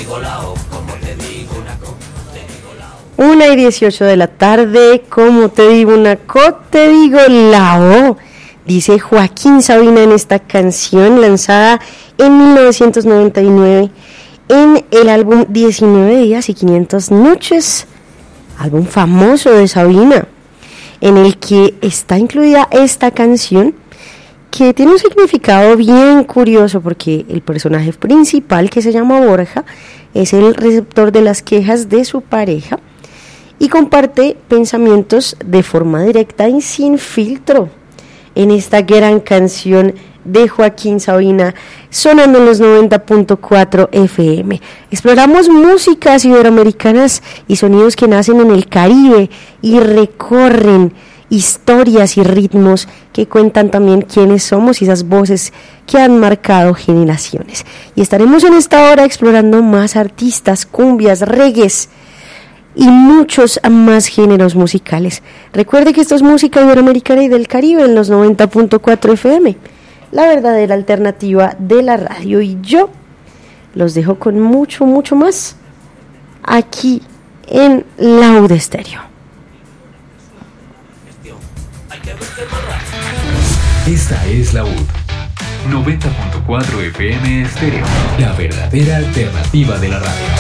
1:18 de la tarde, como te digo una co, te digo la o, dice Joaquín Sabina en esta canción lanzada en 1999 en el álbum 19 días y 500 noches, álbum famoso de Sabina, en el que está incluida esta canción que tiene un significado bien curioso porque el personaje principal, que se llama Borja, es el receptor de las quejas de su pareja y comparte pensamientos de forma directa y sin filtro en esta gran canción de Joaquín Sabina, sonando en los 90.4 FM. Exploramos músicas iberoamericanas y sonidos que nacen en el Caribe y recorren historias y ritmos que cuentan también quiénes somos y esas voces que han marcado generaciones. Y estaremos en esta hora explorando más artistas, cumbias, reggaes y muchos más géneros musicales. Recuerde que esto es música iberoamericana y del Caribe en los 90.4 FM, la verdadera alternativa de la radio. Y yo los dejo con mucho, mucho más aquí en Loud Estéreo. Esta es la UD 90.4 FM Estéreo, la verdadera alternativa de la radio.